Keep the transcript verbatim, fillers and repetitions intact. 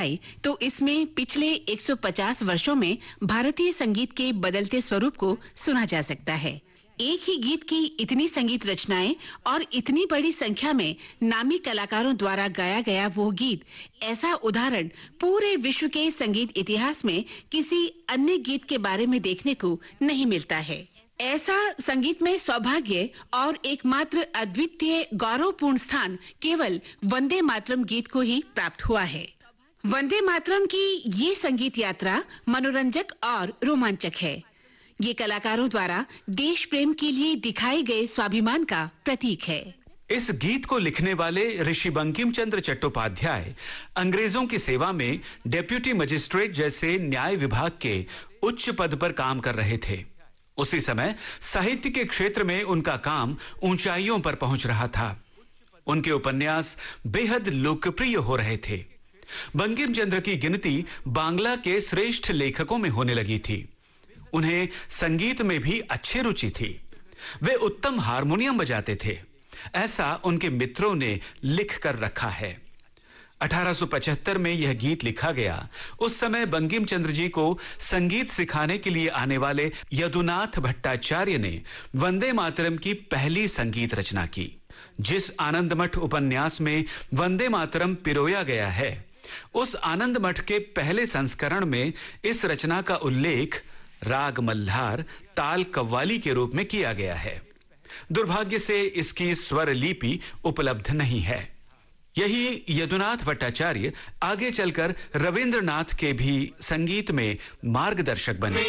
जाए तो इसमें पिछले एक सौ पचास वर्षों में भारतीय संगीत के बदलते स्वरूप को सुना जा सकता है। एक ही गीत की इतनी संगीत रचनाएं और इतनी बड़ी संख्या में नामी कलाकारों द्वारा गाया गया वो गीत, ऐसा उदाहरण पूरे विश्व के संगीत इतिहास में किसी अन्य गीत के बारे में देखने को नहीं मिलता है। ऐसा संगीत में सौभाग्य और एकमात्र अद्वितीय गौरवपूर्ण स्थान केवल वंदे मातरम गीत को ही प्राप्त हुआ है। वंदे मातरम की ये संगीत यात्रा मनोरंजक और रोमांचक है। ये कलाकारों द्वारा देश प्रेम के लिए दिखाए गए स्वाभिमान का प्रतीक है। इस गीत को लिखने वाले ऋषि बंकिम चंद्र चट्टोपाध्याय अंग्रेजों की सेवा में डेप्यूटी मजिस्ट्रेट जैसे न्याय विभाग के उच्च पद पर काम कर रहे थे। उसी समय साहित्य के क्षेत्र में उनका काम ऊंचाइयों पर पहुंच रहा था। उनके उपन्यास बेहद लोकप्रिय हो रहे थे। बंकिम चंद्र की गिनती बांग्ला के श्रेष्ठ लेखकों में होने लगी थी। उन्हें संगीत में भी अच्छी रुचि थी। वे उत्तम हारमोनियम बजाते थे, ऐसा उनके मित्रों ने लिख कर रखा है। अठारह सौ पचहत्तर में यह गीत लिखा गया। उस समय बंकिम चंद्र जी को संगीत सिखाने के लिए आने वाले यदुनाथ भट्टाचार्य ने वंदे मातरम की पहली संगीत रचना की। जिस आनंदमठ उपन्यास में वंदे मातरम पिरोया गया है, उस आनंदमठ के पहले संस्करण में इस रचना का उल्लेख राग मल्हार ताल कव्वाली के रूप में किया गया है। दुर्भाग्य से इसकी स्वर लिपि उपलब्ध नहीं है। यही यदुनाथ भट्टाचार्य आगे चलकर रविंद्रनाथ के भी संगीत में मार्गदर्शक बने।